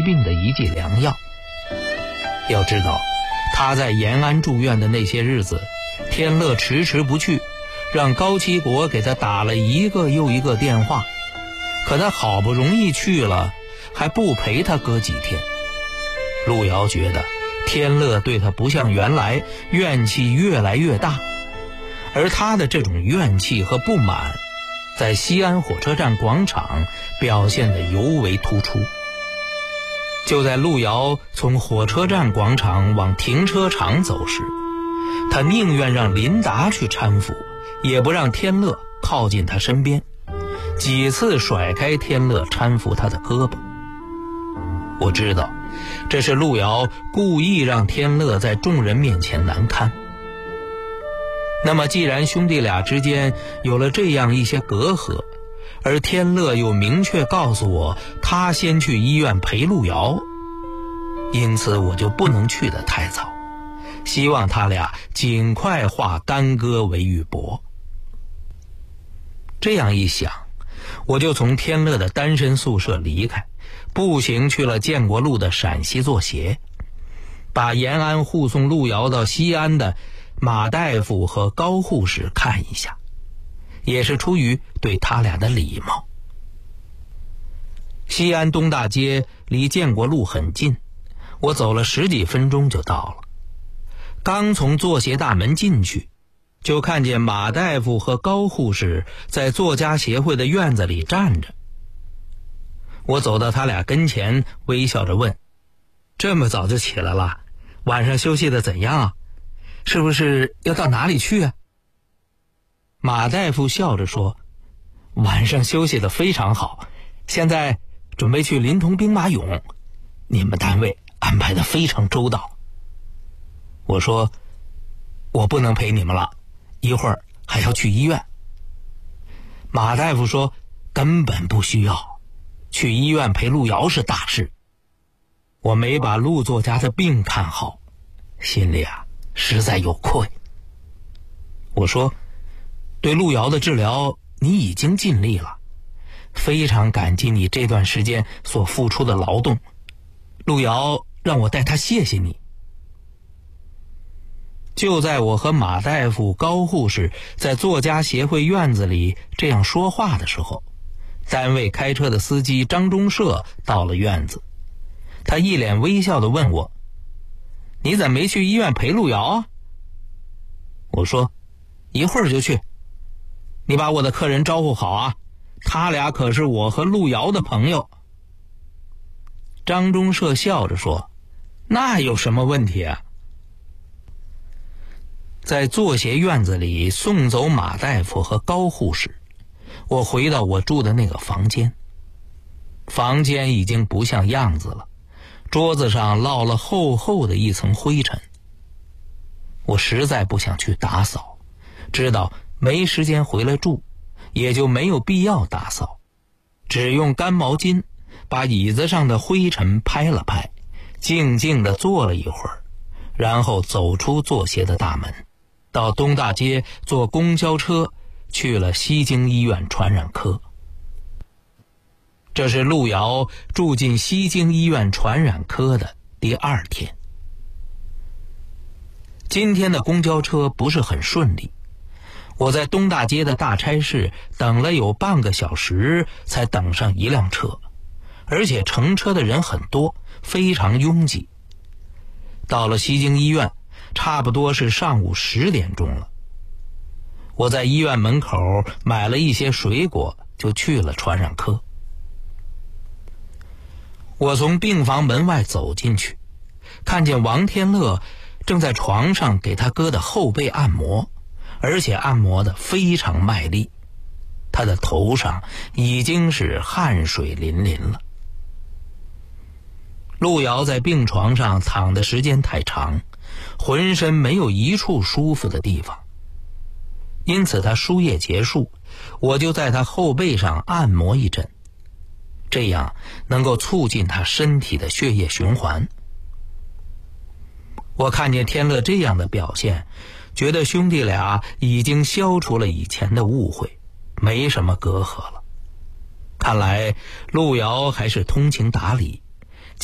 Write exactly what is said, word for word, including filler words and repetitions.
病的一剂良药。要知道，他在延安住院的那些日子，天乐迟迟不去，让高期国给他打了一个又一个电话，可他好不容易去了，还不陪他哥几天。路遥觉得天乐对他不像原来，怨气越来越大，而他的这种怨气和不满在西安火车站广场表现得尤为突出。就在路遥从火车站广场往停车场走时，他宁愿让林达去搀扶，也不让天乐靠近他身边，几次甩开天乐搀扶他的胳膊。我知道这是路遥故意让天乐在众人面前难堪。那么既然兄弟俩之间有了这样一些隔阂，而天乐又明确告诉我他先去医院陪路遥，因此我就不能去得太早，希望他俩尽快化干戈为玉帛。这样一想，我就从天乐的单身宿舍离开，步行去了建国路的陕西作协，把延安护送路遥到西安的马大夫和高护士看一下，也是出于对他俩的礼貌。西安东大街离建国路很近，我走了十几分钟就到了。刚从作协大门进去，就看见马大夫和高护士在作家协会的院子里站着。我走到他俩跟前，微笑着问：这么早就起来了？晚上休息的怎样啊？是不是要到哪里去啊？马大夫笑着说：晚上休息的非常好，现在准备去临潼兵马俑，你们单位安排的非常周到。我说：我不能陪你们了，一会儿还要去医院。马大夫说：根本不需要，去医院陪路遥是大事。我没把陆作家的病看好，心里啊实在有愧。我说：对路遥的治疗你已经尽力了，非常感激你这段时间所付出的劳动，路遥让我代他谢谢你。就在我和马大夫、高护士在作家协会院子里这样说话的时候，单位开车的司机张中社到了院子。他一脸微笑地问我：你怎么没去医院陪路遥啊？我说：一会儿就去，你把我的客人招呼好啊，他俩可是我和路遥的朋友。张中社笑着说：那有什么问题啊？在作协院子里送走马大夫和高护士，我回到我住的那个房间。房间已经不像样子了，桌子上落了厚厚的一层灰尘。我实在不想去打扫，知道没时间回来住，也就没有必要打扫，只用干毛巾把椅子上的灰尘拍了拍，静静地坐了一会儿，然后走出作协的大门，到东大街坐公交车去了西京医院传染科。这是路遥住进西京医院传染科的第二天。今天的公交车不是很顺利，我在东大街的大差室等了有半个小时才等上一辆车，而且乘车的人很多，非常拥挤。到了西京医院，差不多是上午十点钟了。我在医院门口买了一些水果，就去了传染科。我从病房门外走进去，看见王天乐正在床上给他哥的后背按摩，而且按摩得非常卖力，他的头上已经是汗水淋淋了。路遥在病床上躺的时间太长，浑身没有一处舒服的地方，因此他输液结束，我就在他后背上按摩一阵，这样能够促进他身体的血液循环。我看见天乐这样的表现，觉得兄弟俩已经消除了以前的误会，没什么隔阂了。看来路遥还是通情达理，